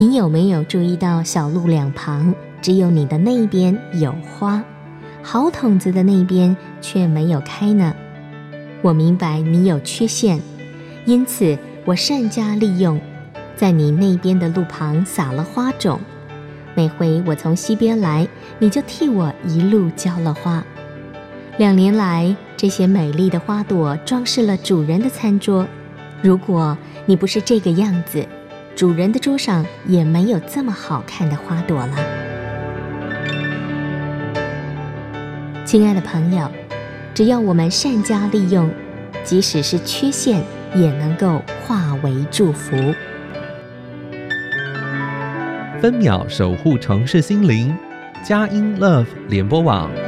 你有没有注意到小路两旁只有你的那边有花，好筒子的那边却没有开呢？我明白你有缺陷，因此我善加利用，在你那边的路旁撒了花种。每回我从西边来，你就替我一路浇了花。2年来，这些美丽的花朵装饰了主人的餐桌。如果你不是这个样子，主人的桌上也没有这么好看的花朵了。亲爱的朋友，只要我们善加利用，即使是缺陷，也能够化为祝福。 分秒守护城市心灵，佳音 Love 联播网。